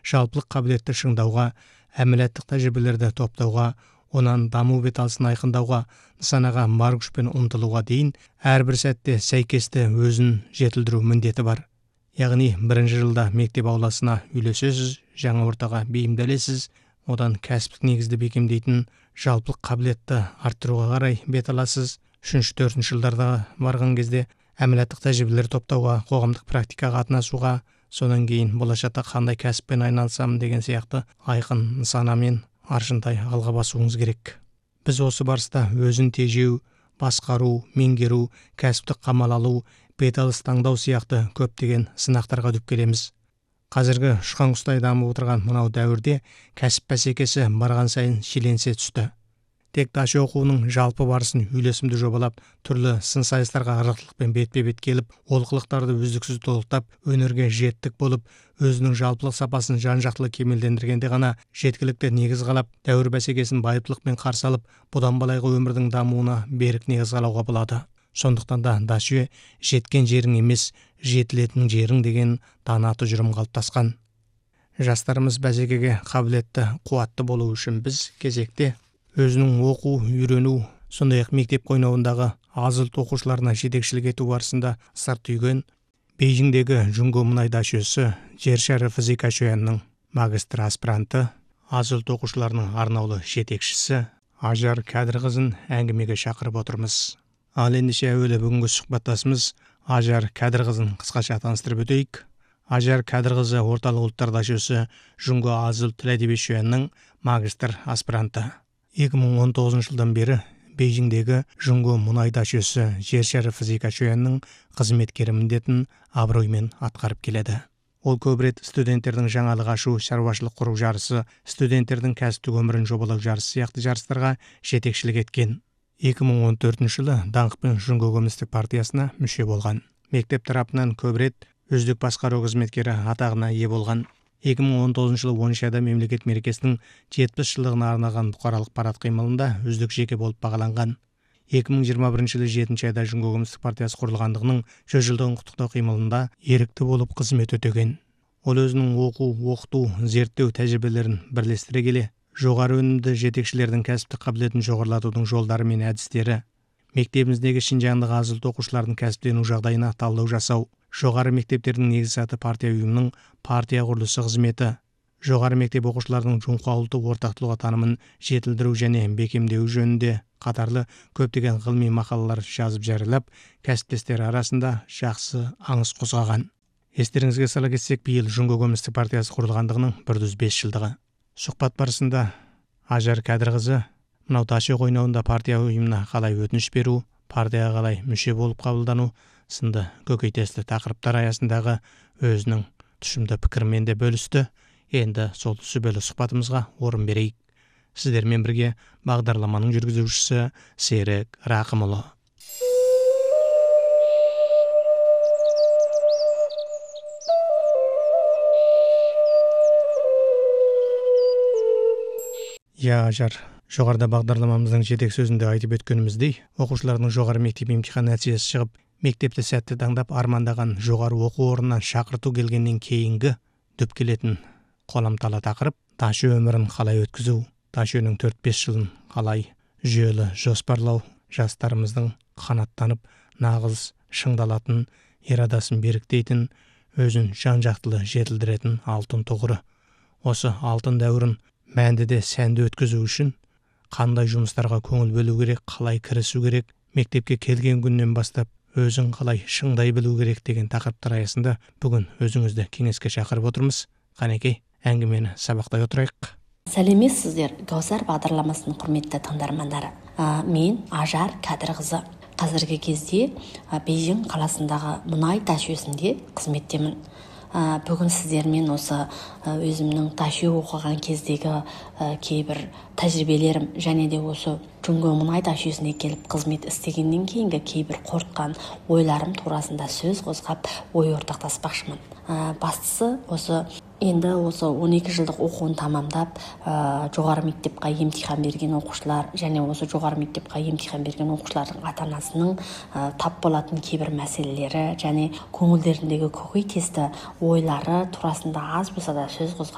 жалпылық қабілетті шыңдауға, әмелеттік тәжірибелерді топтауға, онан даму беталысын айқындауға, нысанаға бар күшпен ұмтылуға дейін әрбір сәтте сәйкесті өзін жетілдіру міндеті бар. Яғни бірінші жылда мектеп ауласына үйлесесіз, жаңа ортаға бейімделесіз, одан кәсіптік негізді бекемдейтін жалпылық қабілетті арттыруға қарай бет аласыз. 3-4 жылдарда барған кезде әмелеттік тәжірибелер топтауға, қоғамдық практикаға қатынасуға, сонан кейін болашақта қандай кәсіппен айналысамын деген сияқты айқын нысанамен аршынтай алға басуыңыз керек. Біз осы барыста өзін тежеу, басқару, меңгеру, кәсіптік қамал алу, беталыс таңдау сияқты көптеген сынақтарға дүп келеміз. Қазіргі ұшқан құстай дамып отырған мынау дәуірде кәсіп бәсекесі барған сайын шиеленісе түсті. Тек дашы оқуының жалпы барысын үйлесімді жобалап, түрлі сын сайыстарға арықтылықпен бетпе-бет келіп, олқылықтарды үздіксіз толықтап, өнерге жеттік болып, өзінің жалпылық сапасын жан-жақтылы кемелдендіргенде ғана жеткілікті негіз қалап, дәуір бәсекесін байыптылықпен қарсы алып, бұдан былайғы өмірдің дамуына берік негіз қалауға болады. Сондықтан да дашы жеткен жерің емес, жетілетін жерің деген дана тұжырым қалыптасқан. Жастарымыз бәсекеге қабілетті, қуатты болу үшін біз кезекте өзінің оқу, үйрену, сондай-ақ мектеп қойнауындағы азылт оқушыларына жетекшілік ету барысында сыр түйген Бейжіңдегі Жұңго мұнай дашесі жер шары физика жүйенінің магистр аспиранты, азылт оқушыларының арнаулы жетекшісі Ажар Кәдірқызын әңгімеге шақырып отырмыз. Ал ендеше әуелі бүгінгі сұхбаттасымыз Ажар Кәдірқызын қысқаша таныстырып өтейік. Ажар Кәдірқызы орталық ұлттар дашесі Жұңго азылт тіл әдебиет жүйенінің магистр аспиранты. 2019 жылдан бері Бейжіңдегі Жұңго мұнай дашесі жер шары физика жүйенінің қызметкері міндетін абыроймен атқарып келеді. Ол көбірет студенттердің жаңалық ашу, шаруашылық құру жарысы, студенттердің кәсіптік өмірін жобалау жарысы сияқты жарыстарға жетекшілік еткен. 2014 жылы даңқпен Жұңго коммунистік партиясына мүше болған. Мектеп тарапынан көбірет үздік басқару қызметкері атағына ие болған. 2019 жылы 10 айда мемлекет мерекесінің 70 жылдығына арналған бұқаралық парад қимылында үздік жеке болып бағаланған. 2021 жылы 7 айда Жұңго коммунистік партиясы құрылғандығының 100 жылдығын құттықтау қимылында ерікті болып қызмет өтеген. Ол өзінің оқу, оқыту, зерттеу тәжірибелерін бірлестіре келе, жоғары өнімді жетекшілердің кәсіптік қабілетін жоғарылатудың жолдары мен әдістері, мектебіміздегі Шинжаңдағы азылт оқушылардың кәсіптену жағдайына талдау жасау, жоғары мектептердің негізгі саты партия ұйымының партия құрылысы қызметі, жоғары мектеп оқушыларының жұмқа ұлты ортақ тұлға танымын жетілдіру және бекемдеу жөнінде қатарлы көптеген ғылыми мақалалар жазып жариялап, кәсіптестері арасында жақсы аңыз қозғаған. Естеріңізге сала кетсек, биыл Жұңго коммунистік партиясы құрылғандығының 105 жылдығы. Сұхбат барысында Ажар Кәдірқызы мынау дашы қойнауында партия ұйымына қалай өтініш беру, партияға қалай мүше болып қабылдану сынды көкейтесті тақырыптар аясындағы өзінің тұшымды пікірмен де бөлісті. Енді сол сүбелі сұхбатымызға орын берейік. Сіздермен бірге бағдарламаның жүргізушісі Серік Рақымұлы. Ажар, жоғарыда бағдарламамыздың жетек сөзінде айтып өткеніміздей, оқушылардың жоғары мектеп емтихан нәтижесі шығып, мектепті сәтті таңдап армандаған жоғары оқу орнынан шақырту келгеннен кейінгі дүп келетін қоламталы тақырып дашы өмірін қалай өткізу, дашының 4-5 жылын қалай жүйелі жоспарлау, жастарымыздың қанаттанып нағыз шыңдалатын, ирадасын беріктейтін, өзін жан-жақтылы жетілдіретін алтын тұғыры. Осы алтын дәуірін мәнді де сәнді өткізу үшін қандай жұмыстарға көңіл бөлу керек, қалай кірісу керек, мектепке келген күннен бастап өзін қалай шыңдай білу керек деген тақырыптар аясында бүгін өзіңізді кеңеске шақырып отырмыз. Қанекей, әңгімені сабақтай отырайық. Сәлеметсіздер, Гаусар бағдарламасының құрметті тыңдармандары. Мен Ажар Кәдірқызы. Қазіргі кезде Бейжің қаласындағы мұнай дашесінде қызметтемін. Бүгін сіздермен осы өзімнің дашы оқыған кездегі кейбір тәжірибелерім және де осы Жұңго мұнай дашесіне келіп қызмет істегеннен кейінгі кейбір қорытқан ойларым турасында сөз қозғап ой ортақтаспақшымын. Бастысы осы енді осы 12 жылдық оқуын тамамдап жоғары мектепке емтихан берген оқушылар және осы жоғары мектепке емтихан берген оқушылардың ата-анасының тап болатын кейбір мәселелері және көңілдеріндегі көкейтесті ойлары турасында аз болса да сөз қозғап